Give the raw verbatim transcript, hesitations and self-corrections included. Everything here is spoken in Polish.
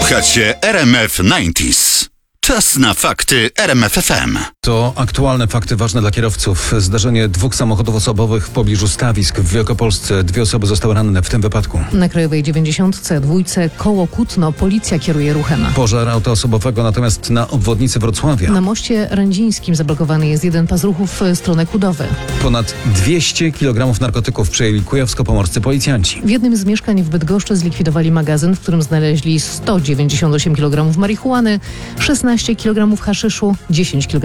Słuchacie R M F dziewięćdziesiąt. Czas na fakty R M F F M. To aktualne fakty ważne dla kierowców. Zdarzenie dwóch samochodów osobowych w pobliżu stawisk w Wielkopolsce. Dwie osoby zostały ranne w tym wypadku. Na Krajowej dziewięćdziesiątce dwójce koło Kutno policja kieruje ruchem. Pożar auta osobowego natomiast na obwodnicy Wrocławia. Na moście Rędzińskim zablokowany jest jeden pas ruchu w stronę Kudowy. Ponad dwieście kilogramów narkotyków przejęli kujawsko-pomorscy policjanci. W jednym z mieszkań w Bydgoszczy zlikwidowali magazyn, w którym znaleźli sto dziewięćdziesiąt osiem kilogramów marihuany, szesnaście kilogramów haszyszu, dziesięć kilogramów